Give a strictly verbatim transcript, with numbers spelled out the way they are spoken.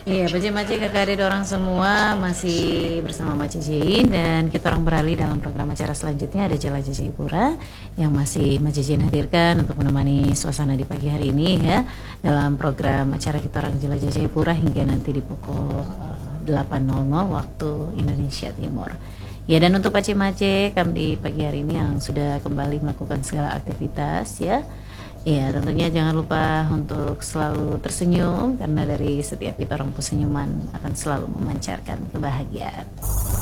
Iya, Mace kakak orang semua masih bersama Mace Jin dan kita orang beralih dalam program acara selanjutnya ada Jelajah Jayapura yang masih Mace Jin hadirkan untuk menemani suasana di pagi hari ini ya dalam program acara kita orang Jelajah Jayapura hingga nanti di pukul eh, delapan nol nol waktu Indonesia Timur. Ya dan untuk Mace-Mace kami di pagi hari ini yang sudah kembali melakukan segala aktivitas ya. Iya, tentunya jangan lupa untuk selalu tersenyum karena dari setiap kita orang pesenyuman akan selalu memancarkan kebahagiaan.